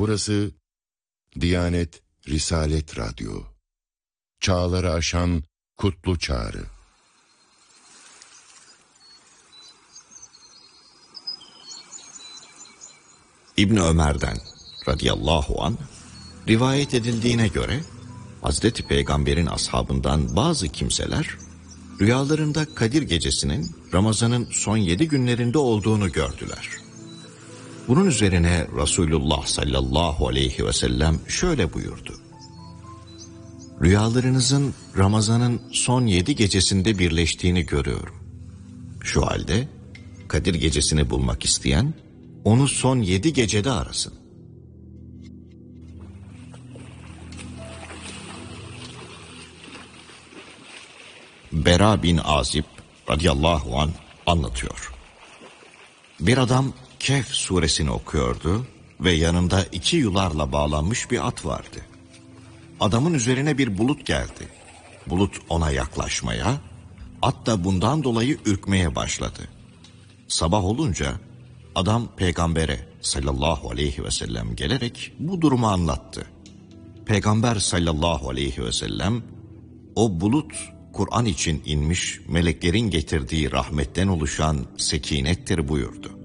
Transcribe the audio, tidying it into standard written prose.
Burası Diyanet Risalet Radyo. Çağları aşan kutlu çağrı. İbn Ömer'den radıyallahu anh rivayet edildiğine göre Hazreti Peygamber'in ashabından bazı kimseler rüyalarında Kadir Gecesi'nin Ramazan'ın son 7 günlerinde olduğunu gördüler. Bunun üzerine Resulullah sallallahu aleyhi ve sellem şöyle buyurdu: Rüyalarınızın Ramazan'ın son 7 gecesinde birleştiğini görüyorum. Şu halde Kadir Gecesi'ni bulmak isteyen onu son 7 gecede arasın. Bera bin Azib radıyallahu anh anlatıyor. Bir adam Kehf suresini okuyordu ve yanında 2 yularla bağlanmış bir at vardı. Adamın üzerine bir bulut geldi. Bulut ona yaklaşmaya, at da bundan dolayı ürkmeye başladı. Sabah olunca adam peygambere sallallahu aleyhi ve sellem gelerek bu durumu anlattı. Peygamber sallallahu aleyhi ve sellem o bulut Kur'an için inmiş meleklerin getirdiği rahmetten oluşan sekinettir buyurdu.